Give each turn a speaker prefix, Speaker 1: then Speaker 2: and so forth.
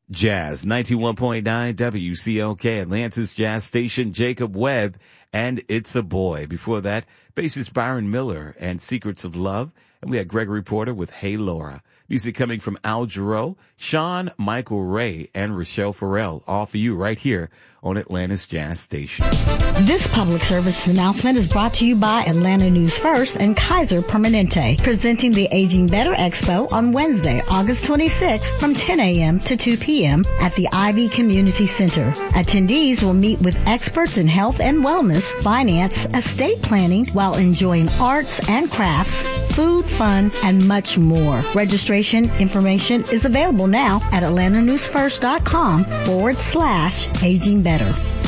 Speaker 1: Jazz 91.9 WCLK, Atlanta's Jazz Station, Jacob Webb, and It's a Boy. Before that, bassist Byron Miller and Secrets of Love. And we had Gregory Porter with Hey Laura. Music coming from Al Jarreau, Sean Michael Ray, and Rochelle Farrell. All for you right here on Atlanta's Jazz Station.
Speaker 2: This public service announcement is brought to you by Atlanta News First and Kaiser Permanente, presenting the Aging Better Expo on Wednesday, August 26th from 10 a.m. to 2 p.m. at the Ivy Community Center. Attendees will meet with experts in health and wellness, finance, estate planning, while enjoying arts and crafts, food, fun, and much more. Registration information is available now at atlantanewsfirst.com/Aging Better.